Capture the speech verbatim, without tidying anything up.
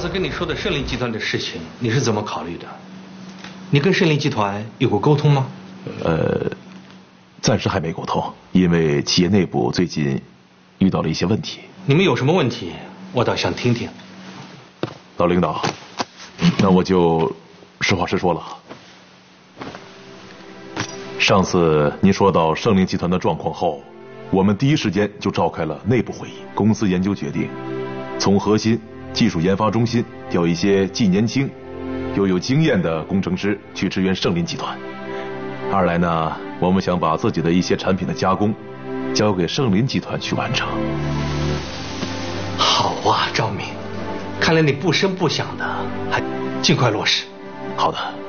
次跟你说的盛林集团的事情，你是怎么考虑的？你跟盛林集团有过沟通吗？ 呃，暂时还没沟通，因为企业内部最近遇到了一些问题。 你们有什么问题？我倒想听听。 老领导，那我就实话实说了。上次您说到盛林集团的状况后，我们第一时间就召开了内部会议，公司研究决定，从核心技术研发中心调一些既年轻又有经验的工程师去支援盛林集团。二来呢，我们想把自己的一些产品的加工交给盛林集团去完成。 好啊，赵敏，看来你不声不响的，还尽快落实。 好的。